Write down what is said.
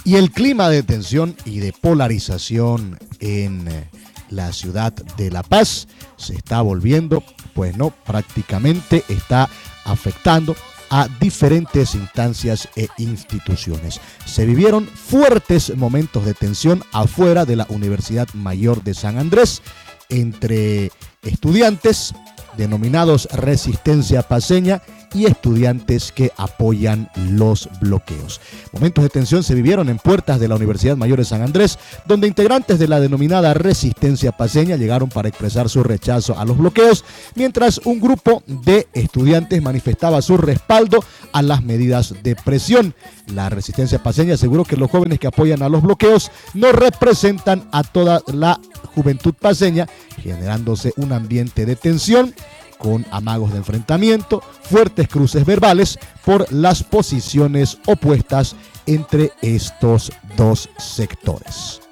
Y el clima de tensión y de polarización en la ciudad de La Paz se está volviendo, pues no, prácticamente está afectando a diferentes instancias e instituciones. Se vivieron fuertes momentos de tensión afuera de la Universidad Mayor de San Andrés entre estudiantes denominados Resistencia Paceña y estudiantes que apoyan los bloqueos. Momentos de tensión se vivieron en puertas de la Universidad Mayor de San Andrés, donde integrantes de la denominada Resistencia Paceña llegaron para expresar su rechazo a los bloqueos, mientras un grupo de estudiantes manifestaba su respaldo a las medidas de presión. La Resistencia Paceña aseguró que los jóvenes que apoyan a los bloqueos no representan a toda la juventud paceña, generándose un ambiente de tensión con amagos de enfrentamiento, fuertes cruces verbales por las posiciones opuestas entre estos dos sectores.